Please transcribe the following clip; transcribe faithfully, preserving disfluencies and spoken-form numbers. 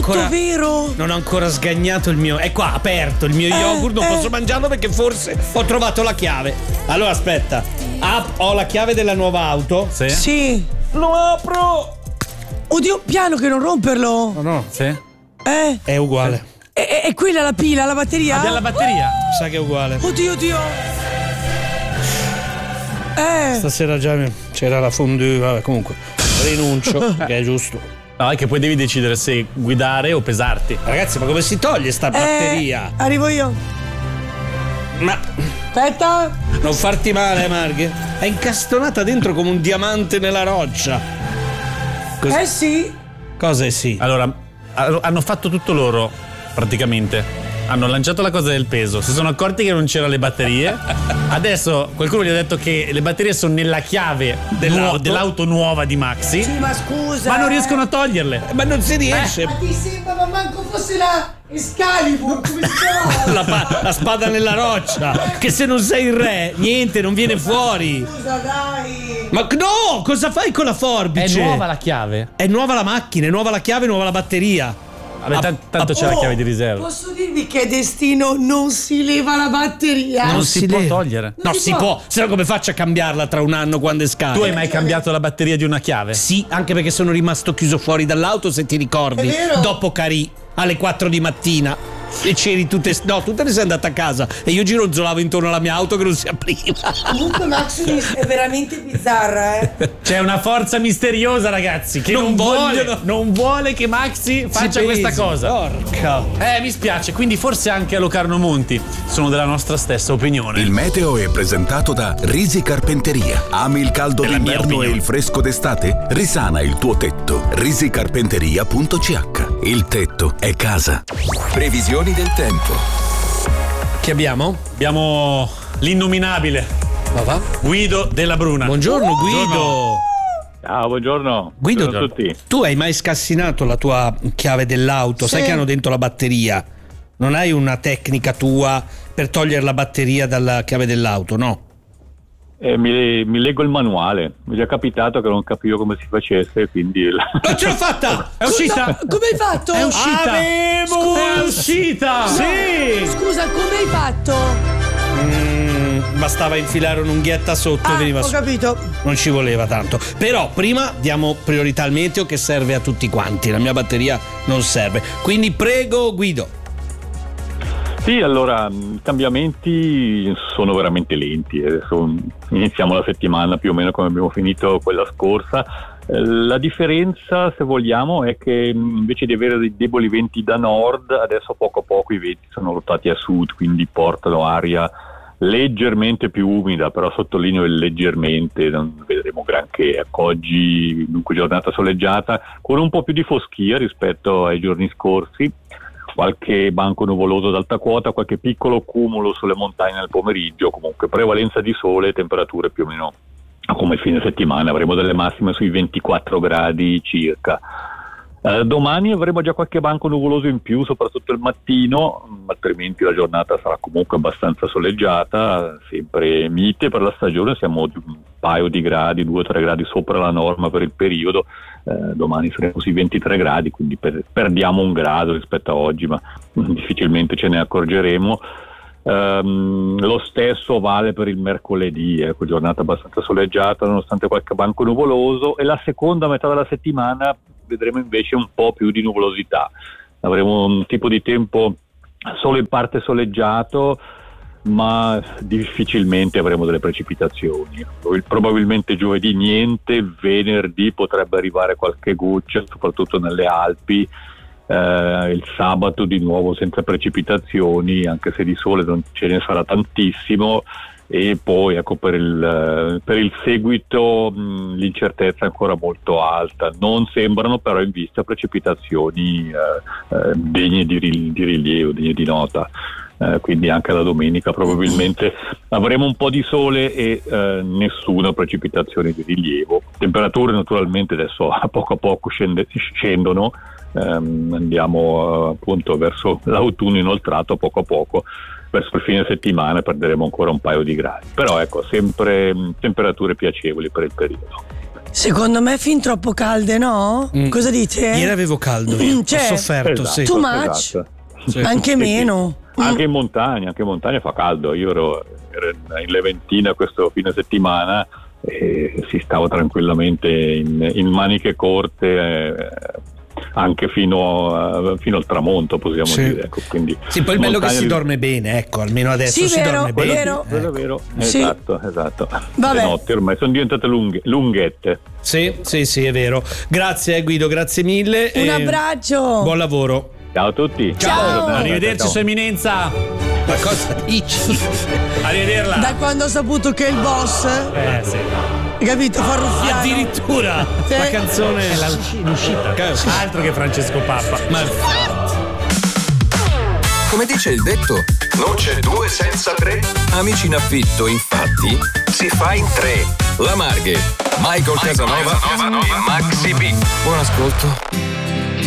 ancora, tutto vero? Non ho ancora sgagnato il mio. È qua aperto il mio Eh, yogurt. Non eh. posso mangiarlo perché forse ho trovato la chiave. Allora aspetta. Ah, ho la chiave della nuova auto. Sì. Sì. Lo apro. Oddio, piano che non romperlo. No, no. Sì. Eh? È uguale. È, è, è quella la pila, la batteria? Abbiamo la batteria. Sa che è uguale. Oddio, oddio. Eh. Stasera già c'era la fondue. Vabbè, comunque. Rinuncio, che è giusto. No, è che poi devi decidere se guidare o pesarti. Ragazzi, ma come si toglie sta batteria? Eh, arrivo io. Ma Aspetta. non farti male, Marghe. È incastonata dentro come un diamante nella roccia. Cos- Eh sì. Cosa è sì? Allora, a- hanno fatto tutto loro, praticamente. Hanno lanciato la cosa del peso, si sono accorti che non c'erano le batterie. Adesso qualcuno gli ha detto che le batterie sono nella chiave Dell'auto. nuo- dell'auto nuova di Maxi, Sì, ma scusa. ma non eh. riescono a toglierle. Eh, Ma non si riesce. Ma ti sembra, ma manco fosse la Excalibur, come si chiama? La, pa- la spada nella roccia. Che se non sei il re, niente, non viene fuori. Scusa, dai. Ma no, cosa fai con la forbice? È nuova la chiave. È nuova la macchina, è nuova la chiave, è nuova la batteria. Vabbè, tan- tanto c'è la chiave di riserva. Posso dirvi che destino non si leva la batteria? Non si può leva. togliere. No, si si può. può. Se no come faccio a cambiarla tra un anno quando è scade? Tu hai mai cambiato la batteria di una chiave? Sì, anche perché sono rimasto chiuso fuori dall'auto, se ti ricordi. È vero? Dopo Carì, alle quattro di mattina. E c'eri tutte. No, tu te ne sei andata a casa. E io gironzolavo intorno alla mia auto che non si apriva. Comunque Maximus è veramente bizzarra, eh. C'è una forza misteriosa, ragazzi, che non, Non vuole, vogliono. non vuole che Maxi faccia Si questa pesi. cosa. Porca. Eh, mi spiace, quindi forse anche a Locarno Monti sono della nostra stessa opinione. Il meteo è presentato da Risi Carpenteria. Ami il caldo È la mia d'inverno e opinione. il fresco d'estate? Risana il tuo tetto. risicarpenteria punto c h. Il tetto è casa. Previsioni del tempo. Che abbiamo? Abbiamo l'innominabile Va va. Guido Della Bruna. Buongiorno Guido. Ciao, buongiorno. Guido, Buongiorno a tutti. tu hai mai scassinato la tua chiave dell'auto? Sai Sì. che hanno dentro la batteria? Non hai una tecnica tua per togliere la batteria dalla chiave dell'auto, no? Eh, mi, mi leggo il manuale. Mi è già capitato che non capivo come si facesse, quindi. Non ce l'ho fatta! È uscita? Cosa- Come hai fatto? È uscita! Avevo- È uscita! Sì! Scusa, come hai fatto? Mm, bastava infilare un'unghietta sotto e Ah, veniva ho su. capito. Non ci voleva tanto. Però prima diamo priorità al meteo che serve a tutti quanti. La mia batteria non serve. Quindi prego Guido. Sì, allora, i cambiamenti sono veramente lenti. Adesso iniziamo la settimana più o meno come abbiamo finito quella scorsa. Eh, La differenza, se vogliamo, è che mh, invece di avere dei deboli venti da nord, adesso poco a poco i venti sono rotati a sud, quindi portano aria leggermente più umida, però sottolineo il leggermente, non vedremo granché. Ecco, oggi dunque giornata soleggiata con un po' più di foschia rispetto ai giorni scorsi, qualche banco nuvoloso ad alta quota, qualche piccolo cumulo sulle montagne nel pomeriggio, comunque prevalenza di sole, temperature più o meno come fine settimana, avremo delle massime sui ventiquattro gradi circa. Eh, domani avremo già qualche banco nuvoloso in più, soprattutto il mattino, altrimenti la giornata sarà comunque abbastanza soleggiata, sempre mite per la stagione, siamo di un paio di gradi, due o tre gradi sopra la norma per il periodo. Eh, domani saremo sui ventitré gradi, quindi per, perdiamo un grado rispetto a oggi, ma difficilmente ce ne accorgeremo. Um, lo stesso vale per il mercoledì, ecco, giornata abbastanza soleggiata nonostante qualche banco nuvoloso, e la seconda metà della settimana vedremo invece un po' più di nuvolosità. Avremo un tipo di tempo solo in parte soleggiato, ma difficilmente avremo delle precipitazioni. Probabilmente giovedì niente, venerdì potrebbe arrivare qualche goccia, soprattutto nelle Alpi. Uh, il sabato di nuovo senza precipitazioni, anche se di sole non ce ne sarà tantissimo, e poi ecco per il, per il seguito mh, l'incertezza è ancora molto alta. Non sembrano però in vista precipitazioni uh, uh, degne di, di rilievo, degne di nota. Uh, quindi anche la domenica probabilmente avremo un po' di sole e uh, nessuna precipitazione di rilievo. Temperature naturalmente adesso a poco a poco scende, scendono. Um, andiamo uh, appunto verso l'autunno inoltrato, a poco a poco verso il fine settimana perderemo ancora un paio di gradi, però ecco sempre mh, temperature piacevoli per il periodo. Secondo me fin troppo calde, no? Mm. Cosa dite? Ieri avevo caldo, io. Cioè, ho sofferto, esatto, sì. Too much? esatto. Sì. Anche Sì, meno. sì. Anche in montagna, anche in montagna fa caldo. Io ero, ero in Leventina questo fine settimana e si stava tranquillamente in, in maniche corte eh, anche fino, a, fino al tramonto, possiamo Sì. dire. Ecco, quindi Sì, poi il bello è che montagna si di- dorme bene, ecco, almeno adesso Sì, si vero, dorme Quello, bene. vero. quello è Ecco. vero, Sì. esatto, esatto. Vabbè. Le notti ormai sono diventate lunghe, lunghette. Sì, sì, sì, è vero. Grazie eh, Guido, grazie mille. Un e abbraccio. Buon lavoro. Ciao a tutti. Ciao. Buona giornata, Arrivederci, ciao. Sua Eminenza. Ma cosa dici? Arrivederla. Da quando ho saputo che il boss, Eh sì. hai capito, fa ruffiano. Addirittura Sì. la canzone È la usci- l'uscita. Altro che Francesco Pappa. Ma Come dice il detto, non c'è due senza tre. Amici in affitto, infatti, si fa in tre. La Marghe, Michael Casanova e Maxi B. Buon ascolto.